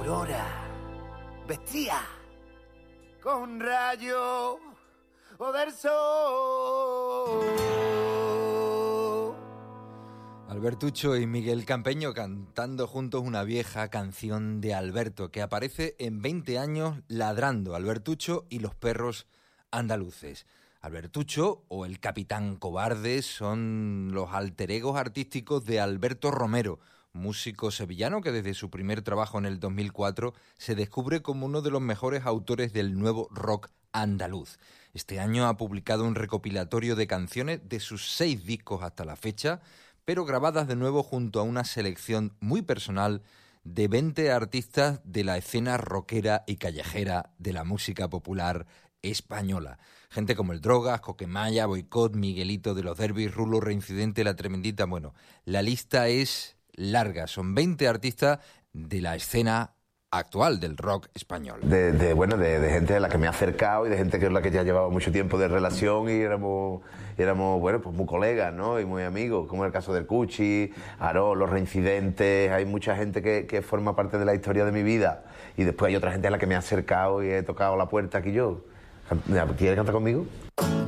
aurora vestía con rayo del sol. Albertucho y Miguel Campeño cantando juntos una vieja canción de Alberto que aparece en 20 años ladrando, Albertucho y los perros andaluces. Albertucho o el Capitán Cobarde son los alter egos artísticos de Alberto Romero, músico sevillano que desde su primer trabajo en el 2004 se descubre como uno de los mejores autores del nuevo rock andaluz. Este año ha publicado un recopilatorio de canciones de sus 6 discos hasta la fecha, pero grabadas de nuevo junto a una selección muy personal de 20 artistas de la escena rockera y callejera de la música popular española. Gente como el Drogas, Coquemaya, Boicot, Miguelito de los Derbis, Rulo, Reincidente, La Tremendita. Bueno, la lista es larga. Son 20 artistas de la escena actual del rock español. De gente a la que me he acercado y de gente que es la que ya llevaba mucho tiempo de relación y éramos bueno, pues muy colegas, ¿no? Y muy amigos, como el caso del Cuchi, Aro, los Reincidentes. Hay mucha gente que forma parte de la historia de mi vida y después hay otra gente a la que me he acercado y he tocado la puerta aquí yo. ¿Quieres cantar conmigo?